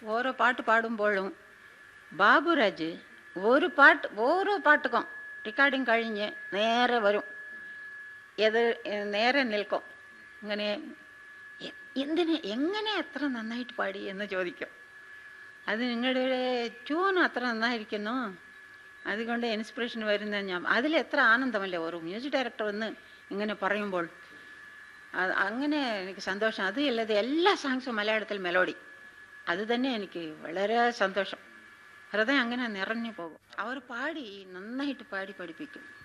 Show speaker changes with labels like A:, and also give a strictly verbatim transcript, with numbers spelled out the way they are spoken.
A: ഓരോ പാട്ട് പാടുമ്പോഴും ബാബുരാജ് ഒരു പാട്ട് ഓരോ പാട്ടുക്കും റെക്കോർഡിങ് കഴിഞ്ഞ് നേരെ വരും, ഏത് നേരെ നിൽക്കും. ഇങ്ങനെ എന്തിന് എങ്ങനെ അത്ര നന്നായിട്ട് പാടി എന്ന് ചോദിക്കും. അത് നിങ്ങളുടെ ട്യൂൺ അത്ര നന്നായിരിക്കുന്നു, അതുകൊണ്ട് ഇൻസ്പിറേഷൻ വരുന്ന ഞാൻ അതിലെത്ര ആനന്ദമല്ലേ ഒരു മ്യൂസിക് ഡയറക്ടർ വന്ന് ഇങ്ങനെ പറയുമ്പോൾ. അത് അങ്ങനെ എനിക്ക് സന്തോഷം. അത് അല്ലാതെ എല്ലാ സോങ്സും മലയാളത്തിൽ മെലോഡി, അത് തന്നെ എനിക്ക് വളരെ സന്തോഷം. ഹൃദയം അങ്ങനെ നിറഞ്ഞു പോകും. അവർ പാടി നന്നായിട്ട് പാടി പഠിപ്പിക്കും.